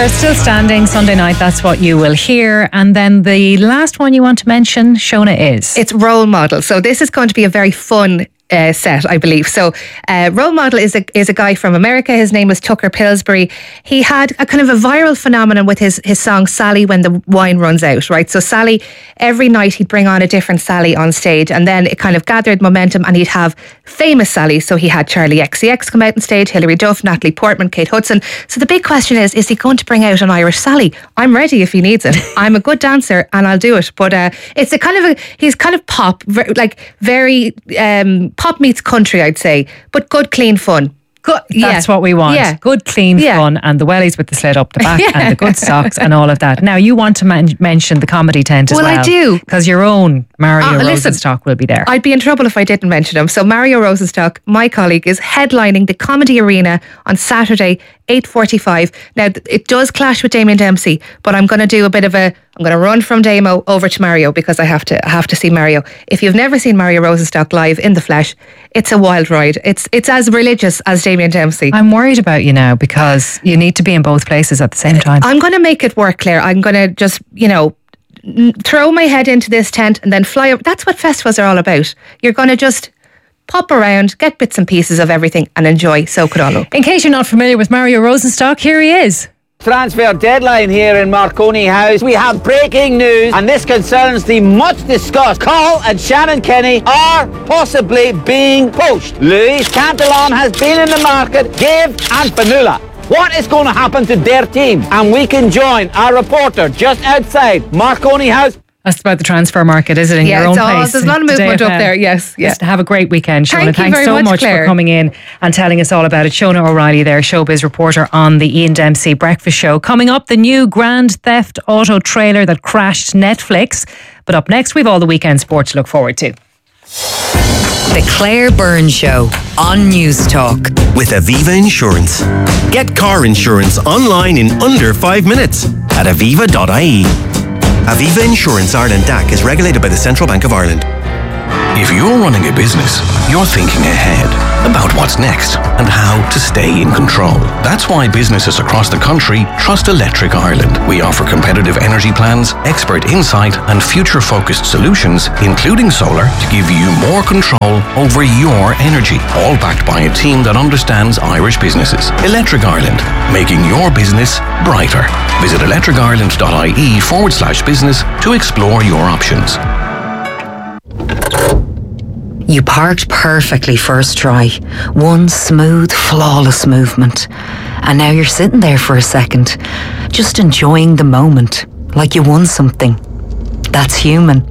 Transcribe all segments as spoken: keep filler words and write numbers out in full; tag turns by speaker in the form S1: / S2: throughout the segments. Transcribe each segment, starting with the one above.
S1: Claire, still standing Sunday night, that's what you will hear. And then the last one you want to mention, Shona, is?
S2: It's Role Model. So this is going to be a very fun Uh, set, I believe. So uh, Role Model is a is a guy from America. His name was Tucker Pillsbury. He had a kind of a viral phenomenon with his, his song Sally When the Wine Runs Out, right? So Sally, every night he'd bring on a different Sally on stage, and then it kind of gathered momentum, and he'd have famous Sally. So he had Charlie X C X come out on stage, Hilary Duff, Natalie Portman, Kate Hudson. So the big question is, is he going to bring out an Irish Sally? I'm ready if he needs it. I'm a good dancer and I'll do it. But uh, it's a kind of a, he's kind of pop, like very um, pop meets country, I'd say, but good, clean fun. Good,
S1: That's
S2: yeah.
S1: what we want.
S2: Yeah.
S1: Good, clean
S2: Yeah.
S1: fun, and the wellies with the slit up the back
S2: Yeah.
S1: and the good socks and all of that. Now, you want to man- mention the comedy tent as
S2: Well,
S1: well.
S2: I do.
S1: Because your own Mario
S2: Uh, listen,
S1: Rosenstock will be there.
S2: I'd be in trouble if I didn't mention him. So Mario Rosenstock, my colleague, is headlining the Comedy Arena on Saturday, eight forty-five. Now, it does clash with Damien Dempsey, but I'm going to do a bit of a, I'm going to run from Damo over to Mario because I have to I have to see Mario. If you've never seen Mario Rosenstock live in the flesh, it's a wild ride. It's it's as religious as Damien Dempsey.
S1: I'm worried about you now because you need to be in both places at the same time.
S2: I'm going to make it work, Claire. I'm going to just, you know, n- throw my head into this tent and then fly over. That's what festivals are all about. You're going to just pop around, get bits and pieces of everything and enjoy, soak it all up.
S1: In case you're not familiar with Mario Rosenstock, here he is.
S3: Transfer deadline here in Marconi House. We have breaking news, and this concerns the much discussed Carl and Shannon Kenny are possibly being poached. Luis Cantillon has been in the market, Gabe and Fanula. What is going to happen to their team? And we can join our reporter just outside Marconi House.
S1: That's about the transfer market, is it, in
S2: yeah,
S1: your own
S2: it's all,
S1: place?
S2: there's a lot of movement
S1: Today
S2: up
S1: F M.
S2: there, yes. Yeah.
S1: Just have a great weekend, Shona.
S2: Thank you
S1: Thanks
S2: very
S1: so
S2: much,
S1: much
S2: Claire.
S1: for coming in and telling us all about it. Shona O'Reilly there, showbiz reporter on the Ian Dempsey Breakfast Show. Coming up, the new Grand Theft Auto trailer that crashed Netflix. But up next, we've all the weekend sport to look forward to.
S4: The Claire Byrne Show on News Talk.
S5: With Aviva Insurance. Get car insurance online in under five minutes at aviva dot I E. Aviva Insurance Ireland D A C is regulated by the Central Bank of Ireland.
S6: If you're running a business, you're thinking ahead about what's next and how to stay in control. That's why businesses across the country trust Electric Ireland. We offer competitive energy plans, expert insight and future-focused solutions, including solar, to give you more control over your energy, all backed by a team that understands Irish businesses. Electric Ireland, making your business brighter. Visit electric ireland dot I E forward slash business to explore your options.
S4: You parked perfectly first try. One smooth, flawless movement. And now you're sitting there for a second, just enjoying the moment, like you won something. That's human.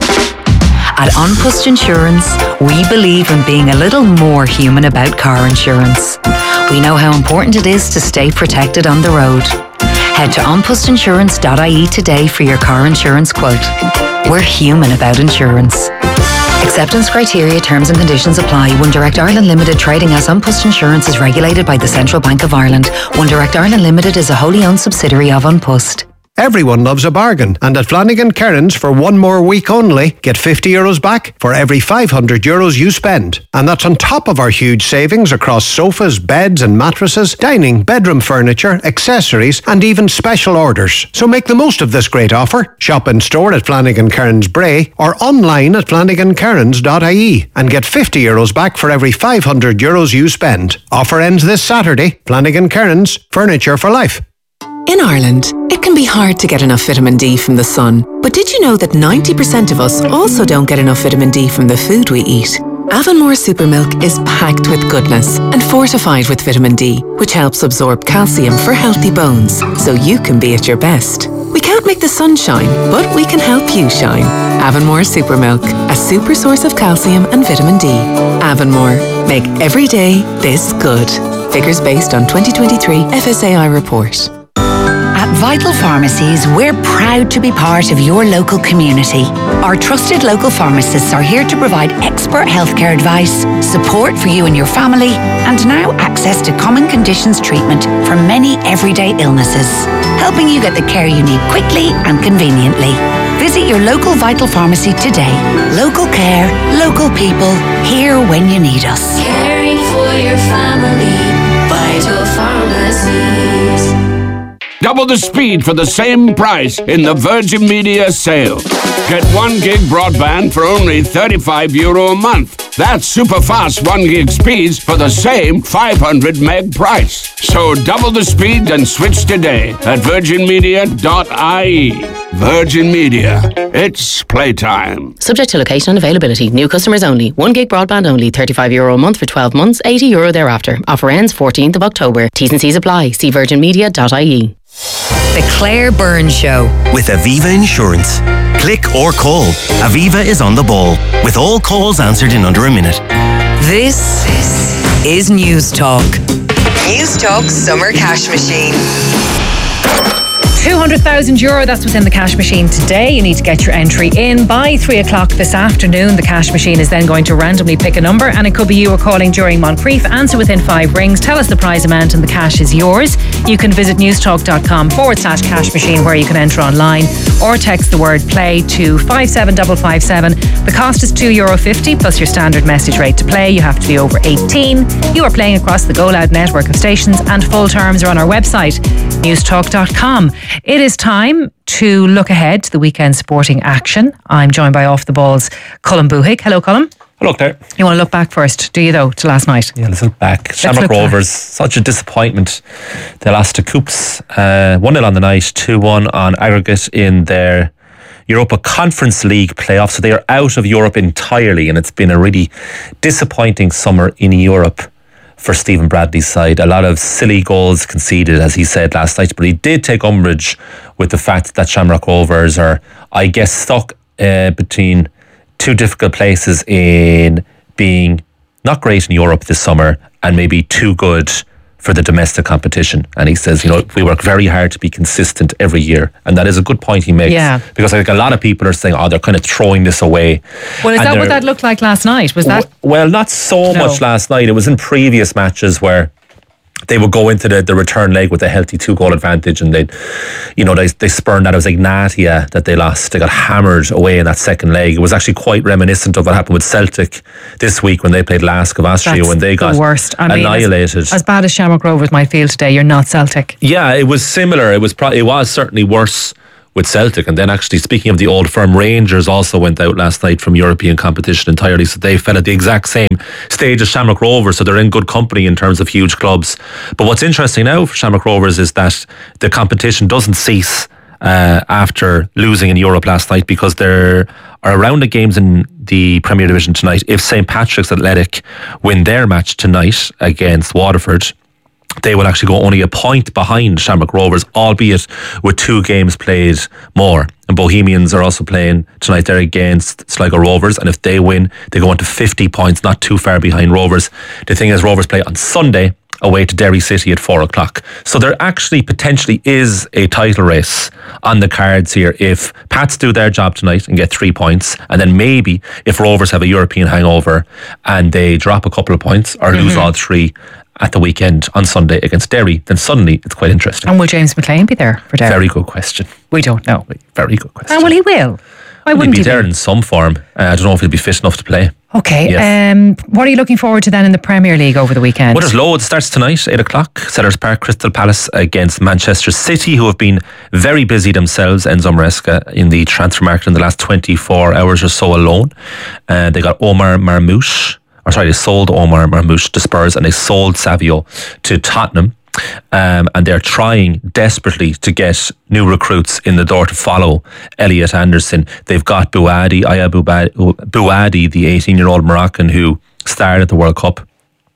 S4: At An Post Insurance, we believe in being a little more human about car insurance. We know how important it is to stay protected on the road. Head to an post insurance dot I E today for your car insurance quote. We're human about insurance. Acceptance criteria, terms and conditions apply. One Direct Ireland Limited, trading as An Post Insurance, is regulated by the Central Bank of Ireland. One Direct Ireland Limited is a wholly owned subsidiary of An Post.
S7: Everyone loves a bargain, and at Flanagan Kearns for one more week only, get fifty euros back for every five hundred euros you spend. And that's on top of our huge savings across sofas, beds and mattresses, dining, bedroom furniture, accessories and even special orders. So make the most of this great offer. Shop in store at Flanagan Kearns Bray or online at flanagan kearns dot I E and get fifty euros back for every five hundred euros you spend. Offer ends this Saturday. Flanagan Kearns, furniture for life.
S8: In Ireland, it can be hard to get enough vitamin D from the sun. But did you know that ninety percent of us also don't get enough vitamin D from the food we eat? Avonmore Supermilk is packed with goodness and fortified with vitamin D, which helps absorb calcium for healthy bones, so you can be at your best. We can't make the sun shine, but we can help you shine. Avonmore Supermilk, a super source of calcium and vitamin D. Avonmore, make every day this good. Figures based on twenty twenty-three F S A I report.
S9: At Vital Pharmacies, we're proud to be part of your local community. Our trusted local pharmacists are here to provide expert healthcare advice, support for you and your family, and now access to common conditions treatment for many everyday illnesses, helping you get the care you need quickly and conveniently. Visit your local Vital Pharmacy today. Local care, local people, here when you need us.
S10: Caring for your family, Vital Pharmacies. Double the speed for the same price in the Virgin Media sale. Get one gig broadband for only thirty-five euro a month. That's super fast one gig speeds for the same five hundred meg price. So double the speed and switch today at virgin media dot I E. Virgin Media. It's playtime.
S11: Subject to location and availability. New customers only. one gig broadband only. thirty-five euro a month for twelve months. eighty euro thereafter. Offer ends fourteenth of October. T's and C's apply. See virgin media dot I E.
S4: The Claire Byrne Show
S5: with Aviva Insurance. Click or call. Aviva is on the ball, with all calls answered in under a minute.
S4: This is News Talk. News Talk Summer Cash Machine.
S1: two hundred thousand euro, that's within the cash machine today. You need to get your entry in by three o'clock this afternoon. The cash machine is then going to randomly pick a number, and it could be you or calling during Moncrief. Answer within five rings, tell us the prize amount, and the cash is yours. You can visit newstalk.com forward slash cash machine where you can enter online, or text the word play to five seven five five seven. The cost is two euro fifty plus your standard message rate to play. You have to be over eighteen. You are playing across the Go Loud network of stations, and full terms are on our website, newstalk dot com. It is time to look ahead to the weekend sporting action. I'm joined by Off the Ball's Colm Buhig. Hello, Colm.
S12: Hello, Claire.
S1: You want to look back first, do you, though, to last night?
S12: Yeah, let's look back. Let's Shamrock look Rovers, back. Such a disappointment. They lost to Coops uh, one nil on the night, two one on aggregate in their Europa Conference League playoffs. So they are out of Europe entirely, and it's been a really disappointing summer in Europe for Stephen Bradley's side. A lot of silly goals conceded, as he said last night, but he did take umbrage with the fact that Shamrock Rovers are, I guess, stuck uh, between two difficult places in being not great in Europe this summer and maybe too good for the domestic competition. And he says, you know, we work very hard to be consistent every year. And that is a good point he makes.
S1: Yeah.
S12: Because I think a lot of people are saying, oh, they're kind of throwing this away.
S1: Well, is that what that looked like last night? Was that?
S12: Well, not so no. much last night. It was in previous matches where they would go into the, the return leg with a healthy two-goal advantage, and they'd, you know, they they spurned that. It was Ignatia that they lost. They got hammered away in that second leg. It was actually quite reminiscent of what happened with Celtic this week when they played Lask of Austria. That's when they got
S1: the worst. I mean,
S12: annihilated.
S1: As, as bad as Shamrock Rovers might feel today, you're not Celtic.
S12: Yeah, it was similar. It was pro- it was certainly worse with Celtic. And then actually, speaking of the old firm, Rangers also went out last night from European competition entirely, so they fell at the exact same stage as Shamrock Rovers, so they're in good company in terms of huge clubs. But what's interesting now for Shamrock Rovers is that the competition doesn't cease uh, after losing in Europe last night, because there are a round of games in the Premier Division tonight. If Saint Patrick's Athletic win their match tonight against Waterford, they will actually go only a point behind Shamrock Rovers, albeit with two games played more. And Bohemians are also playing tonight there against Sligo Rovers, and if they win, they go on to fifty points, not too far behind Rovers. The thing is, Rovers play on Sunday away to Derry City at four o'clock. So there actually potentially is a title race on the cards here if Pats do their job tonight and get three points, and then maybe if Rovers have a European hangover and they drop a couple of points or mm-hmm. lose all three at the weekend on Sunday against Derry, then suddenly it's quite interesting.
S1: And will James McLean be there for Derry?
S12: Very good question.
S1: We don't know.
S12: Very good question.
S1: And well, he will. Why
S12: will
S1: wouldn't
S12: he be
S1: he
S12: there
S1: be?
S12: in some form? Uh, I don't know if he'll be fit enough to play.
S1: Okay.
S12: Yes.
S1: Um, what are you looking forward to then in the Premier League over the weekend?
S12: Well, there's loads. It starts tonight, eight o'clock. Sellers Park, Crystal Palace against Manchester City, who have been very busy themselves, Enzo Maresca, in the transfer market in the last twenty-four hours or so alone. Uh, they got Omar Marmoush. Or sorry, they sold Omar Marmoush to Spurs, and they sold Savio to Tottenham. Um, and they're trying desperately to get new recruits in the door to follow Elliot Anderson. They've got Bouadi, Aya Bouadi, the eighteen-year-old Moroccan who started the World Cup.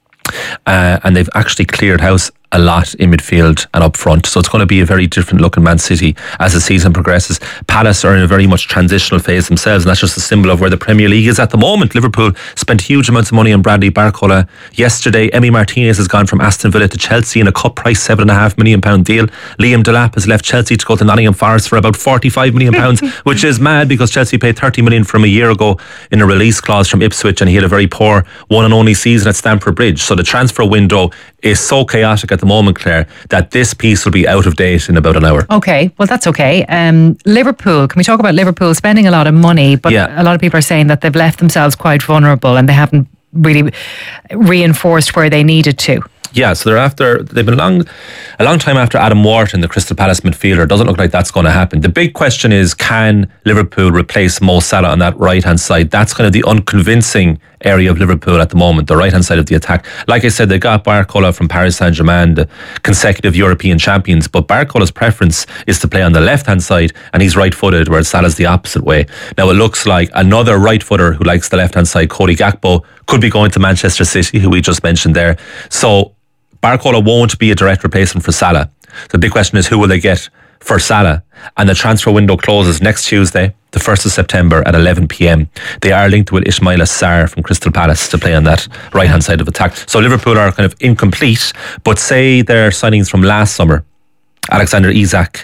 S12: Uh, and they've actually cleared house a lot in midfield and up front. So it's going to be a very different look in Man City as the season progresses. Palace are in a very much transitional phase themselves, and that's just a symbol of where the Premier League is at the moment. Liverpool spent huge amounts of money on Bradley Barcola yesterday. Emi Martinez has gone from Aston Villa to Chelsea in a cut price seven and a half million pound deal. Liam Delap has left Chelsea to go to Nottingham Forest for about forty-five million pounds, which is mad because Chelsea paid thirty million from a year ago in a release clause from Ipswich, and he had a very poor one and only season at Stamford Bridge. So the transfer window is so chaotic at the moment, Claire, that this piece will be out of date in about an hour.
S1: Okay, well that's okay. Um, Liverpool, can we talk about Liverpool spending a lot of money, but yeah. a lot of people are saying that they've left themselves quite vulnerable and they haven't really reinforced where they needed to.
S12: Yeah, so they're after, they've been long, a long time after Adam Wharton, the Crystal Palace midfielder. Doesn't look like that's going to happen. The big question is, can Liverpool replace Mo Salah on that right-hand side? That's kind of the unconvincing area of Liverpool at the moment, the right-hand side of the attack. Like I said, they got Barcola from Paris Saint-Germain, the consecutive European champions, but Barcola's preference is to play on the left-hand side, and he's right-footed, whereas Salah's the opposite way. Now, it looks like another right-footer who likes the left-hand side, Cody Gakpo, could be going to Manchester City, who we just mentioned there. So Barcola won't be a direct replacement for Salah. The big question is, who will they get for Salah? And the transfer window closes next Tuesday, the first of September at eleven p.m. They are linked with Ismaila Sarr from Crystal Palace to play on that right-hand side of attack. So Liverpool are kind of incomplete, but say their signings from last summer, Alexander Isak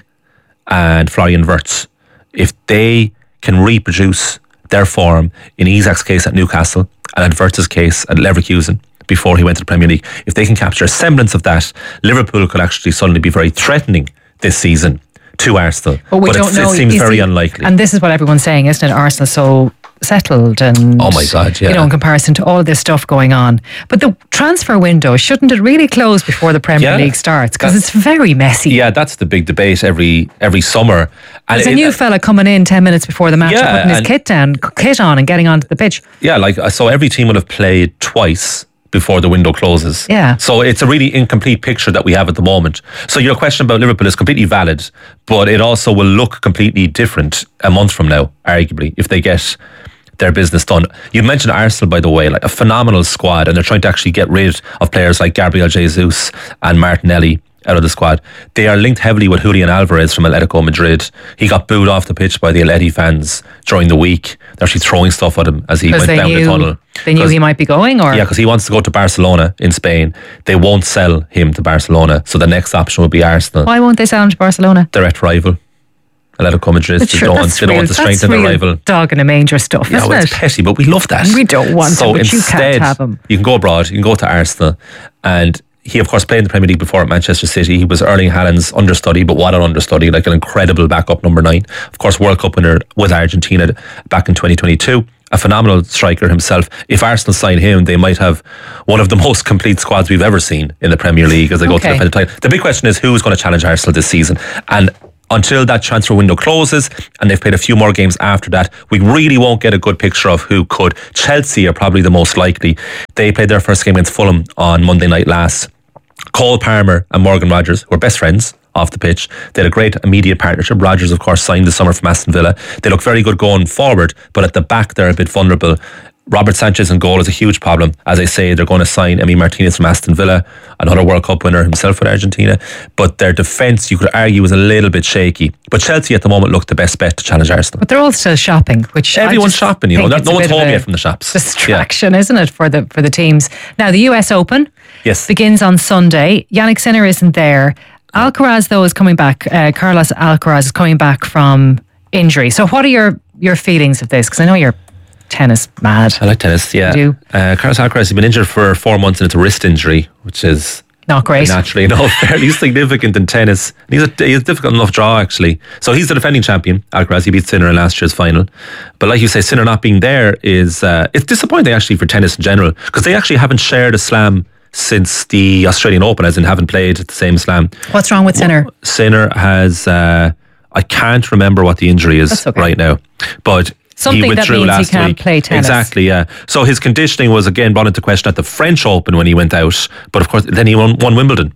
S12: and Florian Wirtz, if they can reproduce their form, in Isak's case at Newcastle and in Wirtz's case at Leverkusen, before he went to the Premier League, if they can capture a semblance of that, Liverpool could actually suddenly be very threatening this season to Arsenal.
S1: But we
S12: but
S1: don't know.
S12: It seems very
S1: he,
S12: unlikely.
S1: And this is what everyone's saying, isn't it? Arsenal so settled and,
S12: oh my God, yeah.
S1: you know, in comparison to all of this stuff going on. But the transfer window, shouldn't it really close before the Premier
S12: yeah,
S1: League starts? Because it's very messy.
S12: Yeah, that's the big debate every every summer.
S1: And there's a new fella coming in ten minutes before the match,
S12: yeah,
S1: putting his kit down, kit on and getting onto the pitch.
S12: Yeah, like, so every team will have played twice before the window closes.
S1: Yeah.
S12: So it's a really incomplete picture that we have at the moment. So your question about Liverpool is completely valid, but it also will look completely different a month from now, arguably, if they get their business done. You mentioned Arsenal, by the way, like a phenomenal squad, and they're trying to actually get rid of players like Gabriel Jesus and Martinelli out of the squad. They are linked heavily with Julian Alvarez from Atletico Madrid. He got booed off the pitch by the Atleti fans during the week. They're actually throwing stuff at him as he went down
S1: knew,
S12: the tunnel.
S1: They knew he might be going? Or
S12: Yeah, because he wants to go to Barcelona in Spain. They won't sell him to Barcelona, so the next option would be Arsenal.
S1: Why won't they sell him to Barcelona?
S12: Direct rival. Atletico Madrid. They
S1: sure,
S12: don't, want, they don't
S1: real,
S12: want to strengthen their rival.
S1: Dog in a manger stuff,
S12: yeah,
S1: isn't
S12: well,
S1: it?
S12: It's petty, but we love that.
S1: We don't want
S12: so
S1: him, but
S12: instead,
S1: you can't have him.
S12: You can go abroad, you can go to Arsenal, and he, of course, played in the Premier League before at Manchester City. He was Erling Haaland's understudy, but what an understudy, like an incredible backup number nine. Of course, World Cup winner with Argentina back in twenty twenty-two. A phenomenal striker himself. If Arsenal sign him, they might have one of the most complete squads we've ever seen in the Premier League as they go
S1: Okay.
S12: to the final title. The big question is, who's going to challenge Arsenal this season? And until that transfer window closes and they've played a few more games after that, we really won't get a good picture of who could. Chelsea are probably the most likely. They played their first game against Fulham on Monday night last. Cole Palmer and Morgan Rogers, who are best friends off the pitch, they had a great immediate partnership. Rogers, of course, signed this summer from Aston Villa. They look very good going forward, but at the back they're a bit vulnerable. Robert Sanchez in goal is a huge problem. As I say, they're going to sign Emi Martinez from Aston Villa, another World Cup winner himself with Argentina. But their defence, you could argue, was a little bit shaky. But Chelsea at the moment look the best bet to challenge Arsenal.
S1: But they're all still shopping, which
S12: everyone's
S1: I just
S12: shopping. You know,
S1: think it's
S12: no
S1: a
S12: one's
S1: bit of
S12: home
S1: a
S12: yet from the shops.
S1: Distraction, yeah. isn't it, for the for the teams? Now the U S Open
S12: yes.
S1: begins on Sunday. Yannick Sinner isn't there. Alcaraz though is coming back. Uh, Carlos Alcaraz is coming back from injury. So what are your your feelings of this? Because I know you're tennis mad.
S12: I like tennis, yeah.
S1: You do?
S12: Uh, Carlos Alcaraz has been injured for four months and it's a wrist injury, which is
S1: not great.
S12: Naturally, no, fairly significant in tennis. He's a, he's a difficult enough draw, actually. So he's the defending champion, Alcaraz. He beat Sinner in last year's final. But like you say, Sinner not being there is uh, it's disappointing actually for tennis in general, because they actually haven't shared a slam since the Australian Open, as in haven't played the same slam.
S1: What's wrong with Sinner?
S12: Sinner has, uh, I can't remember what the injury is okay. right now, but
S1: something
S12: he
S1: that
S12: withdrew
S1: means
S12: last
S1: he can't
S12: week.
S1: play tennis.
S12: Exactly, yeah. So his conditioning was again brought into question at the French Open when he went out, but of course then he won, won Wimbledon.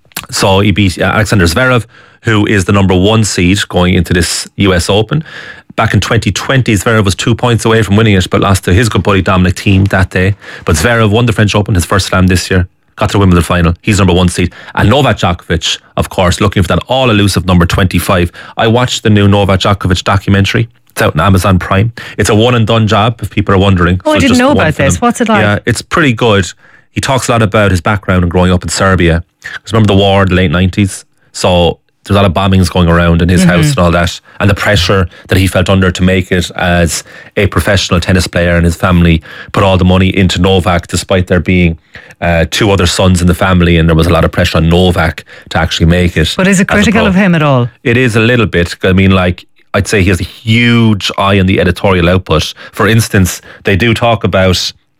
S12: So he beat uh, Alexander Zverev, who is the number one seed going into this U S Open. Back in twenty twenty, Zverev was two points away from winning it, but lost to his good buddy Dominic Thiem that day. But Zverev won the French Open, his first slam this year, got to the Wimbledon final. He's number one seed. And Novak Djokovic, of course, looking for that all-elusive number twenty-five. I watched the new Novak Djokovic documentary. It's out on Amazon Prime. It's a one-and-done job, if people are wondering.
S1: Oh, so I didn't know about this. What's it like?
S12: Yeah, it's pretty good. He talks a lot about his background and growing up in Serbia. Because remember the war, the late nineties? So there's a lot of bombings going around in his mm-hmm. house and all that. And the pressure that he felt under to make it as a professional tennis player, and his family put all the money into Novak, despite there being uh, two other sons in the family, and there was a lot of pressure on Novak to actually make it.
S1: But is it critical of him at all?
S12: It is a little bit. I mean, like, I'd say he has a huge eye on the editorial output. For instance, they do talk about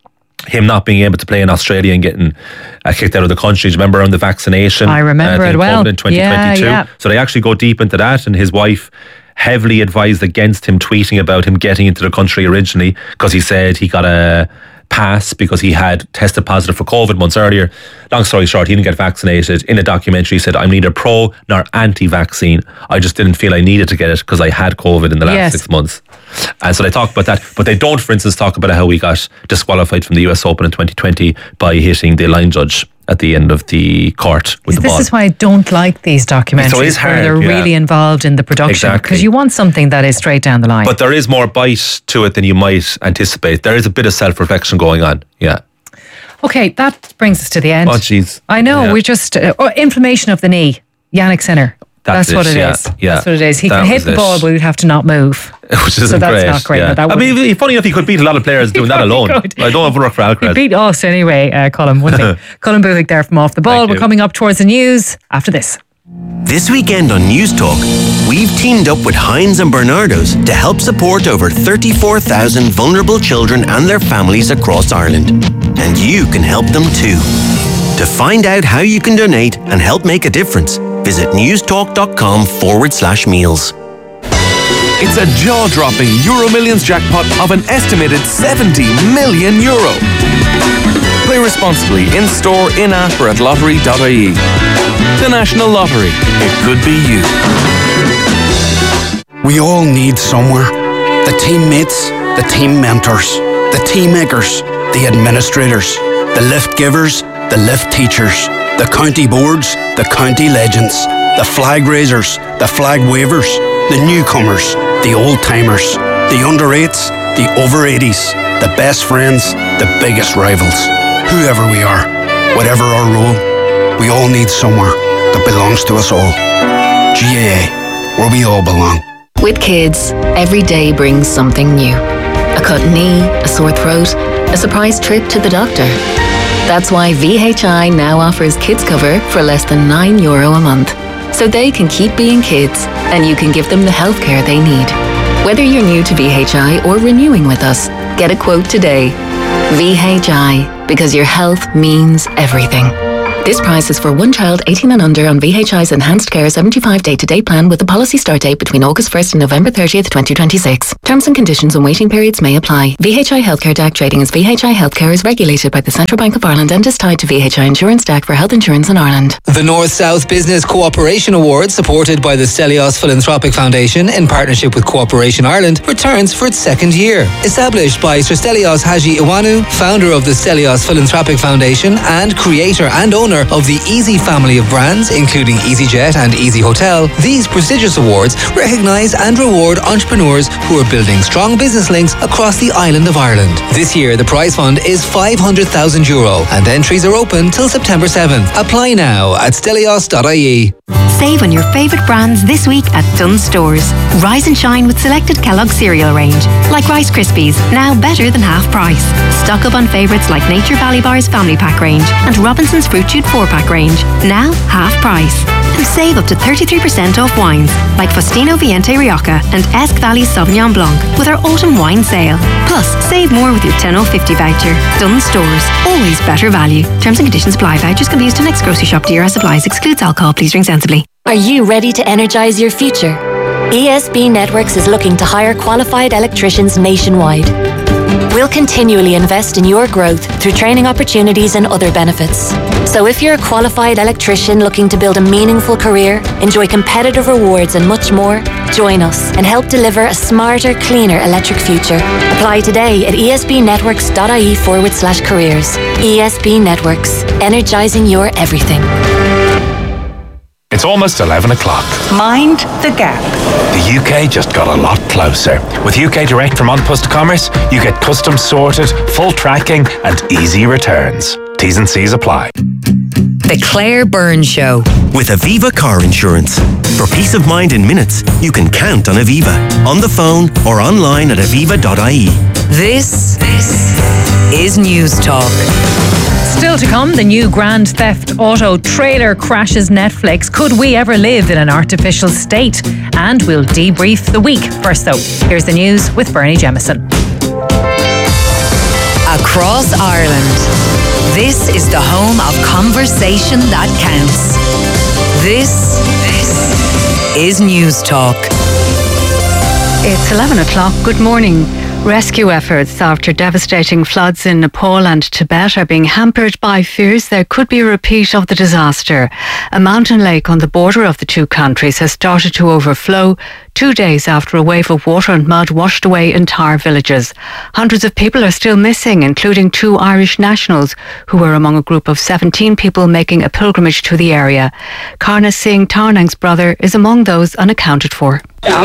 S12: him not being able to play in Australia and getting uh, kicked out of the country. Do you remember on the vaccination?
S1: I remember
S12: uh,
S1: it well.
S12: In twenty twenty-two.
S1: Yeah, yeah.
S12: So they actually go deep into that, and his wife heavily advised against him tweeting about him getting into the country originally, because he said he got a pass because he had tested positive for COVID months earlier. Long story short, he didn't get vaccinated. In a documentary, he said, I'm neither pro nor anti-vaccine. I just didn't feel I needed to get it because I had COVID in the last
S1: Yes.
S12: six months. And so they talk about that, but they don't, for instance, talk about how he got disqualified from the U S Open in twenty twenty by hitting the line judge at the end of the court with the
S1: This
S12: ball.
S1: is why I don't like these documentaries
S12: So it is
S1: where
S12: hard,
S1: they're
S12: yeah.
S1: really involved in the production,
S12: Exactly.
S1: because you want something that is straight down the line.
S12: But there is more bite to it than you might anticipate. There is a bit of self-reflection going on. Yeah.
S1: Okay, that brings us to the end.
S12: Oh, jeez.
S1: I know,
S12: Yeah.
S1: we just... Uh, oh, inflammation of the knee. Yannick Sinner.
S12: That's
S1: That's,
S12: it,
S1: what it
S12: yeah,
S1: is.
S12: yeah.
S1: That's what it is. He
S12: That
S1: can hit
S12: was
S1: the
S12: it.
S1: ball, but we'd have to not move.
S12: Which isn't
S1: So that's
S12: great.
S1: not great,
S12: Yeah.
S1: but that
S12: I mean,
S1: wouldn't-
S12: funny enough, he could beat a lot of players doing that alone.
S1: could.
S12: I don't have to work for
S1: He
S12: Alcaraz.
S1: beat us anyway, uh, Colin, wouldn't he? Colin Buhick there from Off the Ball.
S12: Thank
S1: We're
S12: you.
S1: coming up towards the news after this.
S5: This weekend on News Talk, we've teamed up with Heinz and Bernardo's to help support over thirty-four thousand vulnerable children and their families across Ireland. And you can help them too. To find out how you can donate and help make a difference, visit newstalk.com forward slash meals.
S13: It's a jaw-dropping Euro Millions jackpot of an estimated seventy million euro. Play responsibly in store, in-app or at lottery dot I E. The National Lottery. It could be you.
S14: We all need somewhere. The teammates, the team mentors, the team makers, the administrators, the lift givers, the lift teachers, the county boards, the county legends, the flag raisers, the flag wavers, the newcomers, the old-timers, the under eights, the over eighties, the best friends, the biggest rivals. Whoever we are, whatever our role, we all need somewhere that belongs to us all. G A A, where we all belong.
S15: With kids, every day brings something new. A cut knee, a sore throat, a surprise trip to the doctor. That's why V H I now offers kids cover for less than nine euro a month. So they can keep being kids and you can give them the healthcare they need. Whether you're new to V H I or renewing with us, get a quote today. V H I, because your health means everything. This price is for one child eighteen and under on V H I's Enhanced Care seventy-five day-to-day plan with a policy start date between August first and November thirtieth, twenty twenty-six. Terms and conditions and waiting periods may apply. V H I Healthcare D A C trading as V H I Healthcare is regulated by the Central Bank of Ireland and is tied to V H I Insurance D A C for health insurance in Ireland.
S16: The North-South Business Cooperation Award, supported by the Stelios Philanthropic Foundation in partnership with Cooperation Ireland, returns for its second year. Established by Sir Stelios Haji Iwanu, founder of the Stelios Philanthropic Foundation and creator and owner of the Easy family of brands, including EasyJet and Easy Hotel, these prestigious awards recognise and reward entrepreneurs who are building strong business links across the island of Ireland. This year, the prize fund is five hundred thousand euro and entries are open till September seventh. Apply now at stelios dot I E.
S17: Save on your favourite brands this week at Dunnes Stores. Rise and shine with selected Kellogg cereal range, like Rice Krispies, now better than half price. Stock up on favourites like Nature Valley Bar's Family Pack range and Robinson's Fruit Shoot four pack range, now half price. And save up to thirty-three percent off wines like Faustino Viente Rioja and Esk Valley Sauvignon Blanc with our autumn wine sale. Plus, save more with your ten oh fifty voucher. Dunnes Stores, always better value. Terms and conditions apply. Vouchers can be used to next grocery shop to your supplies. Excludes alcohol. Please drink sensibly.
S18: Are you ready to energize your future? E S B Networks is looking to hire qualified electricians nationwide. We'll continually invest in your growth through training opportunities and other benefits. So if you're a qualified electrician looking to build a meaningful career, enjoy competitive rewards and much more, join us and help deliver a smarter, cleaner electric future. Apply today at esbnetworks.ie forward slash careers. E S B Networks, energizing your everything.
S6: It's almost eleven o'clock.
S19: Mind the gap.
S6: The U K just got a lot closer. With U K Direct from An Post Commerce, you get custom sorted, full tracking and easy returns. T's and C's apply.
S4: The Claire Byrne Show.
S5: With Aviva Car Insurance. For peace of mind in minutes, you can count on Aviva. On the phone or online at aviva dot I E.
S4: This, this is News Talk.
S1: Still to come, the new Grand Theft Auto trailer crashes Netflix. Could we ever live in an artificial state? And we'll debrief the week. First though, here's the news with Bernie Jemison.
S9: across Ireland. This is the home of conversation that counts. This, this is News Talk.
S19: It's eleven o'clock. Good morning. Rescue efforts after devastating floods in Nepal and Tibet are being hampered by fears there could be a repeat of the disaster. A mountain lake on the border of the two countries has started to overflow two days after a wave of water and mud washed away entire villages. Hundreds of people are still missing, including two Irish nationals who were among a group of seventeen people making a pilgrimage to the area. Karna Singh Tarnang's brother is among those unaccounted for.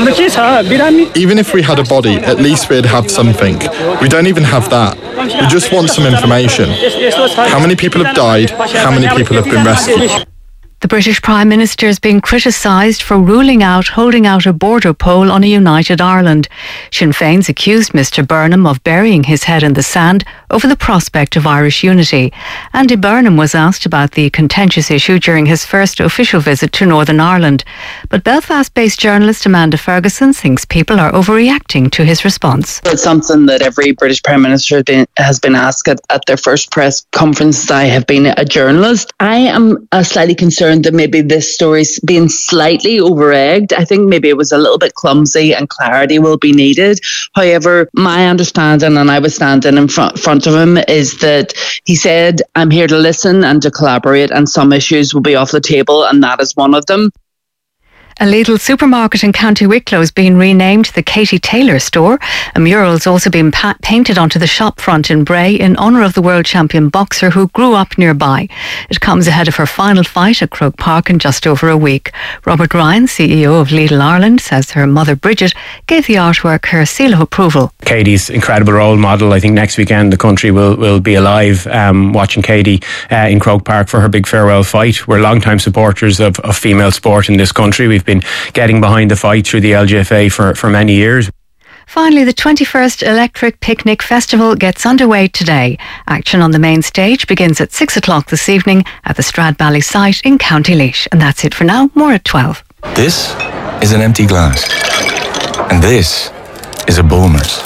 S20: Even if we had a body, at least we'd have something. We don't even have that. We just want some information. How many people have died? How many people have been rescued?
S19: The British Prime Minister is being criticised for ruling out holding out a border poll on a united Ireland. Sinn Féin's accused Mr Burnham of burying his head in the sand over the prospect of Irish unity. Andy Burnham was asked about the contentious issue during his first official visit to Northern Ireland. But Belfast-based journalist Amanda Ferguson thinks people are overreacting to his response.
S21: It's something that every British Prime Minister has been asked at, at their first press conference. I have been a journalist. I am uh, slightly concerned that maybe this story's been slightly over-egged. I think maybe it was a little bit clumsy and clarity will be needed. However, my understanding, and I was standing in front, front of him, is that he said, I'm here to listen and to collaborate, and some issues will be off the table, and that is one of them.
S19: A Lidl supermarket in County Wicklow has been renamed the Katie Taylor store. A mural has also been pa- painted onto the shop front in Bray in honour of the world champion boxer who grew up nearby. It comes ahead of her final fight at Croke Park in just over a week. Robert Ryan, C E O of Lidl Ireland, says her mother Bridget gave the artwork her seal of approval.
S22: Katie's incredible role model. I think next weekend the country will, will be alive um, watching Katie uh, in Croke Park for her big farewell fight. We're long-time supporters of, of female sport in this country. We've been getting behind the fight through the L G F A for, for many years.
S19: Finally, the twenty-first Electric Picnic Festival gets underway today. Action on the main stage begins at six o'clock this evening at the Stradbally site in County Laois. And that's it for now. More at twelve.
S13: This is an empty glass. And this is a Bulmers.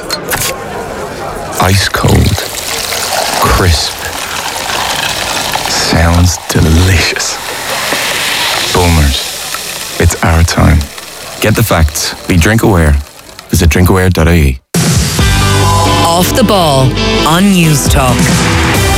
S13: Ice cold. Crisp. Sounds delicious. Bulmers. It's our time. Get the facts. Be drink aware. Visit drinkaware dot I E.
S9: Off the ball on News Talk.